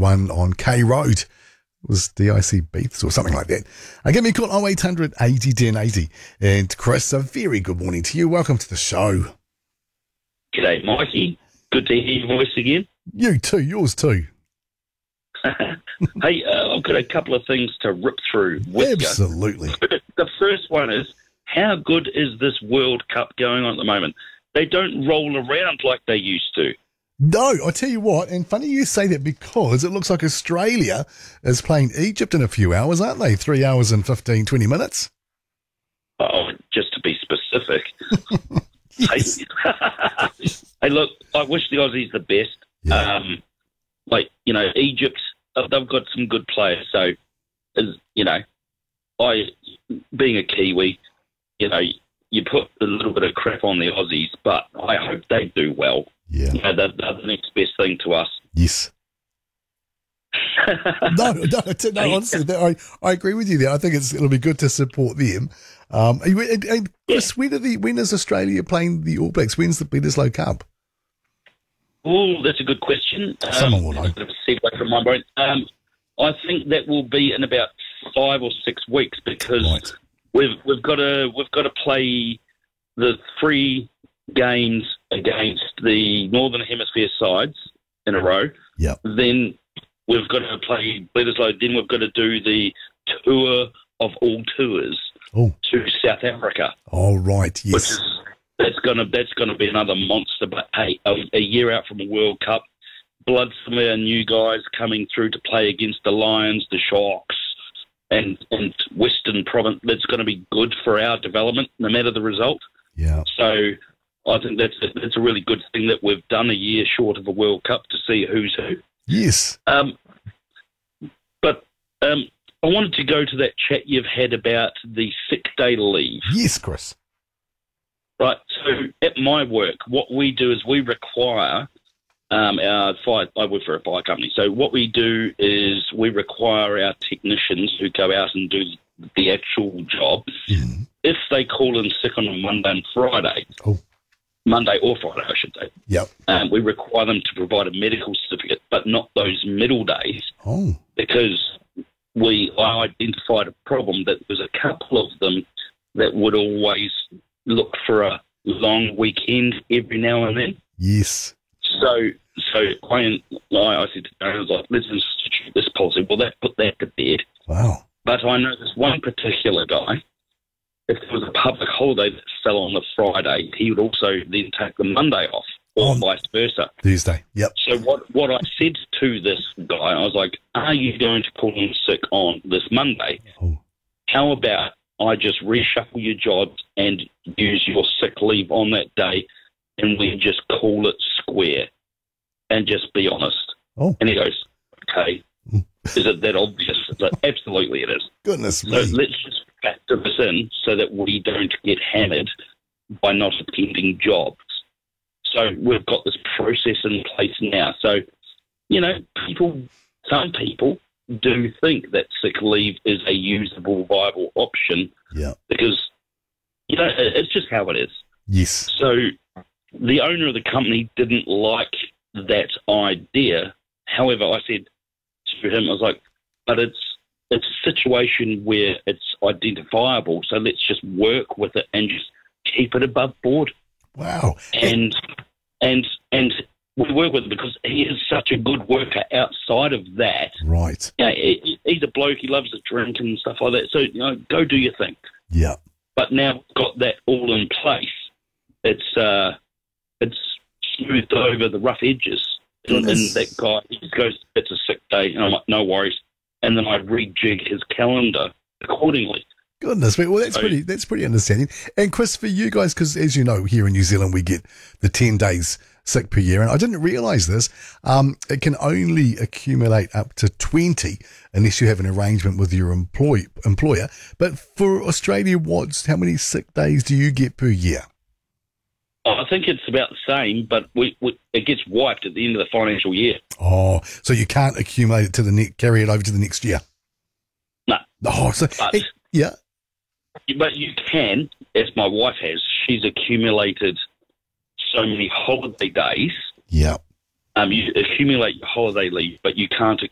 one on K Road. It was DIC Beats or something like that. Give me a call 0800 80 10 80. And Chris, a very good morning to you. Welcome to the show. G'day, Mikey. Good to hear your voice again. You too, yours too. Hey, I've got a couple of things to rip through with Absolutely. you. The first one is, how good is this World Cup going on at the moment? They don't roll around like they used to. No, I tell you what, and funny you say that because it looks like Australia is playing Egypt in a few hours, aren't they? 3 hours and 15, 20 minutes. Oh, just to be specific. Yes. Hey, look, I wish the Aussies the best. Yeah. Egypt, they've got some good players. So, I, being a Kiwi, you put a little bit of crap on the Aussies, but I hope they do well. Yeah. They're the next best thing to us. Yes. No, honestly, I agree with you there. I think it'll be good to support them. Chris, when is Australia playing the All Blacks? When's the Bledisloe Cup? Oh, that's a good question. Someone will know. A segue from my brain. I think that will be in about 5 or 6 weeks because we've got to play the 3 games against the Northern Hemisphere sides in a row. Yeah. Then we've got to play Bledisloe. Then we've got to do the tour of all tours to South Africa. Oh, right. Yes. Which is that's gonna be another monster. But hey, a year out from a World Cup, blood from our new guys coming through to play against the Lions, the Sharks, and Western Province. That's going to be good for our development, no matter the result. Yeah. So I think that's a really good thing that we've done a year short of a World Cup to see who's who. Yes. But I wanted to go to that chat you've had about the sick day leave. Yes, Chris. Right. So at my work, what we do is we require our fire. I work for a fire company, so what we do is we require our technicians who go out and do the actual job. Mm. If they call in sick on a Monday and Friday. Monday or Friday, I should say. Yep. We require them to provide a medical certificate, but not those middle days. Oh. Because I identified a problem that there was a couple of them that would always look for a long weekend every now and then. Yes. So I said to Darren, I was like, let's institute this policy. Well, that put that to bed. Wow. But I know this one particular guy, if there was a public holiday that fell on the Friday, he would also then take the Monday off, or vice versa. Thursday, yep. So what I said to this guy, I was like, are you going to call in sick on this Monday? Oh. How about I just reshuffle your jobs and use your sick leave on that day, and we just call it square and just be honest? Oh. And he goes, okay. Is it that obvious? Like, absolutely it is. Goodness so me. Let's just factor this in so that we don't get hammered by not attending jobs. So we've got this process in place now. So, some people do think that sick leave is a usable, viable option. Yeah. Because, it's just how it is. Yes. So the owner of the company didn't like that idea. However, I said to him, I was like, but it's a situation where it's identifiable, so let's just work with it and just keep it above board. Wow. And we work with it because he is such a good worker outside of that. Right. He's a bloke, he loves to drink and stuff like that, so go do your thing. Yeah. But now we've got that all in place, it's smoothed over the rough edges. And that guy, he goes, it's a sick day. And I'm like, no worries. And then I rejig his calendar accordingly. Goodness me. Well, that's pretty understanding. And Chris, for you guys, because as you know, here in New Zealand, we get the 10 days sick per year. And I didn't realise this. It can only accumulate up to 20 unless you have an arrangement with your employer. But for Australia, how many sick days do you get per year? I think it's about the same, but it gets wiped at the end of the financial year. Oh, so you can't accumulate it to carry it over to the next year? No. Oh, so yeah. But you can, as my wife has. She's accumulated so many holiday days. Yeah. You accumulate your holiday leave, but you can't